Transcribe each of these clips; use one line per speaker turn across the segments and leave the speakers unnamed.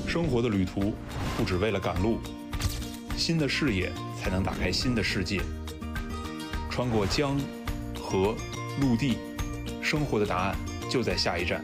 生活的旅途不只为了赶路，新的视野才能打开新的世界。穿过江、河、陆地，生活的答案就在下一站。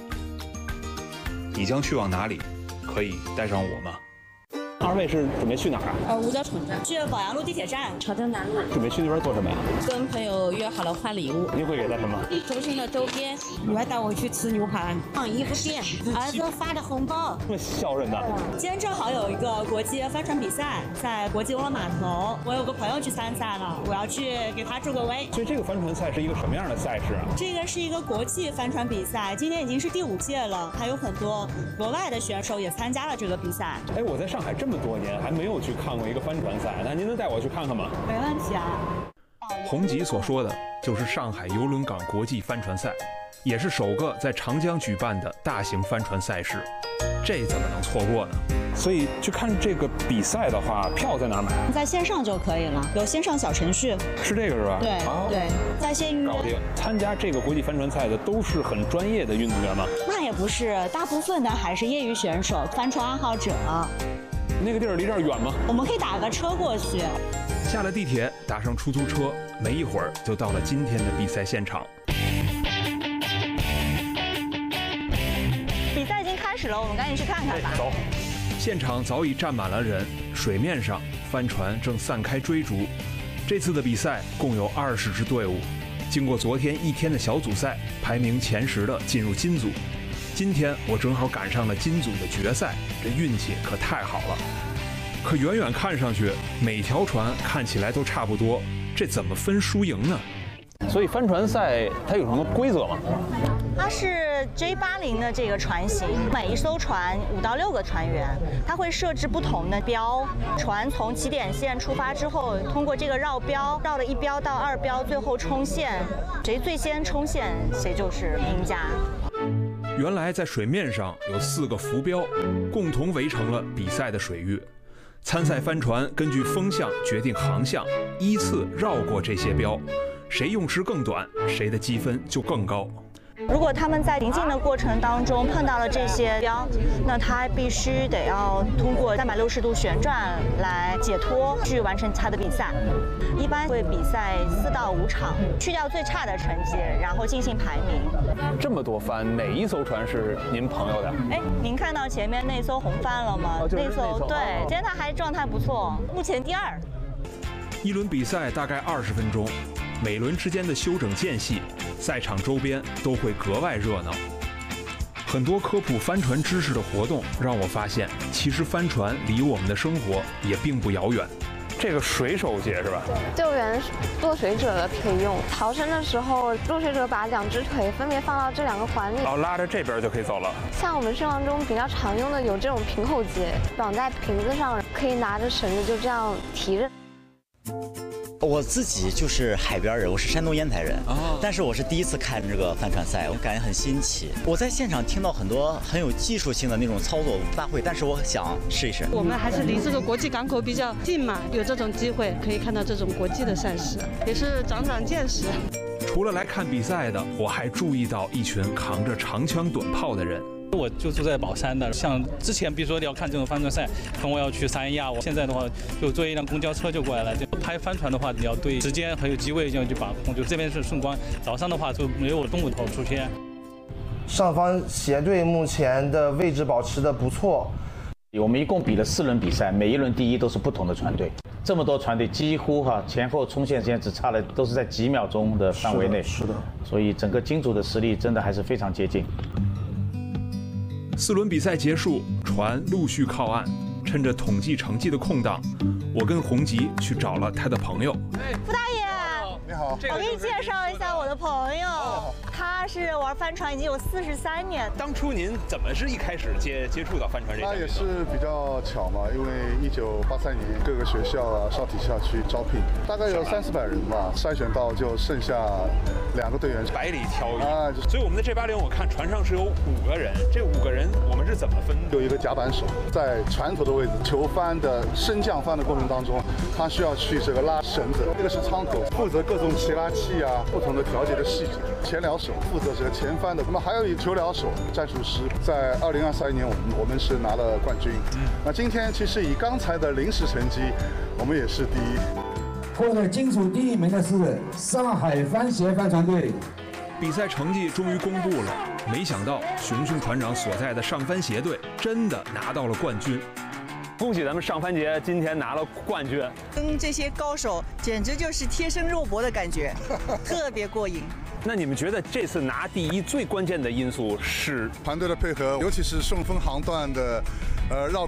你将去往哪里？可以带上我吗？
二位是准备去哪儿啊？
五角场站，去宝阳路地铁站，朝江南路。
准备去那边做什么呀？
跟朋友约好了换礼物。
你会给他什么？
周星的周边。
你还带我去吃牛排，逛衣服店，儿子发的红包。
这么孝顺的。
今天正好有一个国际帆船比赛，在国际游轮码头，我有个朋友去参赛了，我要去给他助个威。
所以这个帆船赛是一个什么样的赛事啊？
这个是一个国际帆船比赛，今年已经是第5届了，还有很多国外的选手也参加了这个比赛。
哎，我在上海这么多年还没有去看过一个帆船赛，那您能带我去看看吗？
没问题啊。
洪吉所说的就是上海邮轮港国际帆船赛，也是首个在长江举办的大型帆船赛事，这怎么能错过呢？
所以去看这个比赛的话，票在哪儿买？
在线上就可以了，有线上小程序。
是这个是吧？
对、对，在线预约。
搞定。参加这个国际帆船赛的都是很专业的运动员吗？
那也不是，大部分的还是业余选手、帆船爱好者。
那个地儿离这儿远吗？
我们可以打个车过去。
下了地铁，打上出租车，没一会儿就到了今天的比赛现场。
比赛已经开始了，我们赶紧去看看吧。
走。
现场早已站满了人，水面上帆船正散开追逐。这次的比赛共有20支队伍，经过昨天1天的小组赛，排名前10的进入金组。今天我正好赶上了金组的决赛，这运气可太好了。可远远看上去，每条船看起来都差不多，这怎么分输赢呢？
所以帆船赛它有什么规则吗？
它是 J80的这个船型，每一艘船5到6个船员，它会设置不同的标。船从起点线出发之后，通过这个绕标，绕了1标到2标，最后冲线，谁最先冲线，谁就是赢家。
原来在水面上有4个浮标，共同围成了比赛的水域。参赛帆船根据风向决定航向，依次绕过这些标，谁用时更短，谁的积分就更高。
如果他们在行进的过程当中碰到了这些标，那他必须得要通过360度旋转来解脱，去完成他的比赛。一般会比赛4到5场，去掉最差的成绩，然后进行排名。
这么多帆，哪一艘船是您朋友的？
哎，您看到前面那艘红帆了吗？
就是那艘。
对，今天他还状态不错，目前第2。
一轮比赛大概20分钟，每轮之间的休整间隙，赛场周边都会格外热闹。很多科普帆船知识的活动让我发现，其实帆船离我们的生活也并不遥远。
这个水手节是吧？
救援落水者的可以用，逃生的时候，落水者把2只腿分别放到这2个环里，
然后拉着这边就可以走了。
像我们生活中比较常用的有这种平口节，绑在瓶子上，可以拿着绳子就这样提着。
我自己就是海边人，我是山东烟台人，但是我是第一次看这个帆船赛，我感觉很新奇。我在现场听到很多很有技术性的那种操作不大会，但是我想试一试。
我们还是离这个国际港口比较近嘛，有这种机会可以看到这种国际的赛事，也是长长见识。
除了来看比赛的，我还注意到一群扛着长枪短炮的人。
我就住在宝山的，像之前比如说你要看这种帆船赛，可能我要去三亚，我现在的话就坐一辆公交车就过来了。就拍帆船的话，你要对时间还有机位这样去把控，就这边是顺光，早上的话就没有中午头出现。
上方协队目前的位置保持得不错。
我们一共比了4轮比赛，每一轮第1都是不同的船队。这么多船队几乎前后冲线时间只差了，都是在几秒钟的范围内。
是的。
所以整个金组的实力真的还是非常接近。
4轮比赛结束，船陆续靠岸。趁着统计成绩的空档，我跟洪吉去找了他的朋友。
傅大爷，
你好，
我给你介绍一下我的朋友，他是玩帆船已经有43年。
当初您怎么是一开始接触到帆船这项运动？
那也是比较巧嘛，因为1983年各个学校啊、少体校去招聘，大概有300-400人吧，筛选到就剩下2个队员，
百里挑一
啊。
所以我们的J80，我看船上是有5个人，这5个人我们是怎么分？
有一个甲板手在船头的位置，求帆的升降帆的过程当中，他需要去这个拉绳子，这个是舱口，负责各种齐拉器啊、不同的调节的细节。前僚手手负责这个前翻的。那么还有一个球疗手战术师，在2023年我们是拿了冠军。那今天其实以刚才的临时成绩，我们也是第一。
获得金属第1名的是上海帆协帆船队。
比赛成绩终于公布了，没想到熊熊团长所在的上帆协队真的拿到了冠军。
恭喜咱们上帆节今天拿了冠军，
跟这些高手简直就是贴身肉搏的感觉，特别过瘾。
那你们觉得这次拿第一最关键的因素是
团队的配合，尤其是顺风航段的绕